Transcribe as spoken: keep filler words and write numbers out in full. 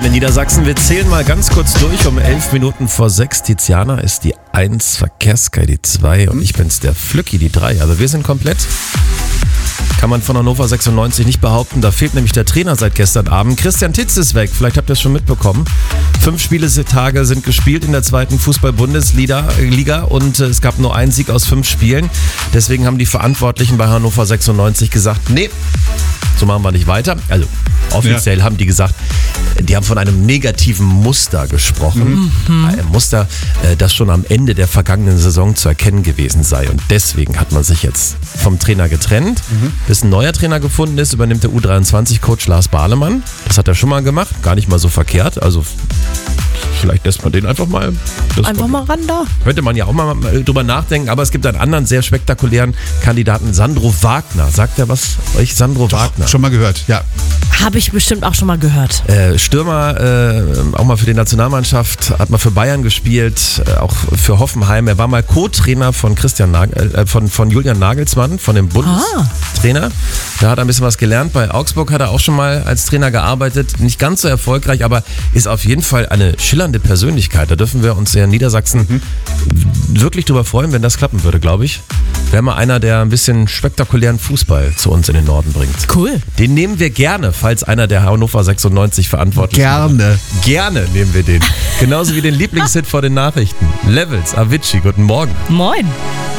Antenne Niedersachsen. Wir zählen mal ganz kurz durch. Um elf Minuten vor sechs. Tiziana ist die eins, Verkehrssky die zwei und ich bin's der Flücki die drei. Also wir sind komplett. Kann man von Hannover sechsundneunzig nicht behaupten. Da fehlt nämlich der Trainer seit gestern Abend. Christian Titz ist weg. Vielleicht habt ihr es schon mitbekommen. Fünf Spieltage sind gespielt in der zweiten Fußball-Bundesliga Liga und es gab nur einen Sieg aus fünf Spielen. Deswegen haben die Verantwortlichen bei Hannover sechsundneunzig gesagt, nee, so machen wir nicht weiter. Also offiziell ja. haben die gesagt, die haben von einem negativen Muster gesprochen. Mhm. Ein Muster, das schon am Ende der vergangenen Saison zu erkennen gewesen sei. Und deswegen hat man sich jetzt vom Trainer getrennt. Mhm. Bis ein neuer Trainer gefunden ist, übernimmt der U dreiundzwanzig-Coach Lars Bahlemann. Das hat er schon mal gemacht, gar nicht mal so verkehrt. Also vielleicht lässt man den einfach mal. Einfach mal ran da. Könnte man ja auch mal drüber nachdenken. Aber es gibt einen anderen sehr spektakulären Kandidaten, Sandro Wagner. Sagt er was euch, Sandro Doch, Wagner? Schon mal gehört, ja. Habe ich bestimmt auch schon mal gehört. Äh, Stürmer, äh, auch mal für die Nationalmannschaft, hat mal für Bayern gespielt, äh, auch für Hoffenheim. Er war mal Co-Trainer von Christian Nagel, äh, von, von Julian Nagelsmann, von dem Bundestrainer. Ah. Da hat er ein bisschen was gelernt. Bei Augsburg hat er auch schon mal als Trainer gearbeitet. Nicht ganz so erfolgreich, aber ist auf jeden Fall eine schillernde Persönlichkeit. Da dürfen wir uns in Niedersachsen mhm. wirklich drüber freuen, wenn das klappen würde, glaube ich. Wäre mal einer, der ein bisschen spektakulären Fußball zu uns in den Norden bringt. Cool. Den nehmen wir gerne, falls einer der Hannover sechsundneunzig verantwortlich ist. Gerne. Gerne nehmen wir den. Genauso wie den Lieblingshit vor den Nachrichten. Levels, Avicii, guten Morgen. Moin.